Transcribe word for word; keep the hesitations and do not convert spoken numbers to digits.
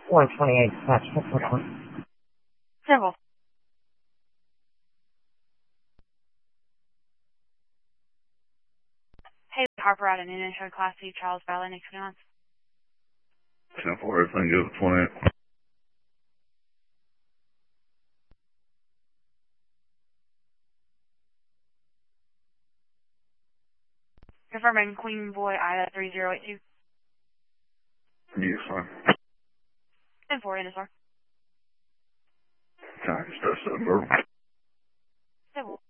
one twenty-eight dispatch, what's going on? Several. Haley Harper out of Newnan showed Class C Charles Valley next to month. ten four, everything goes to twenty-eight. Confirming Queen Boy Ida three zero eight two. Yes, sir. ten four, N S R. Can I just touch that verbal? Several.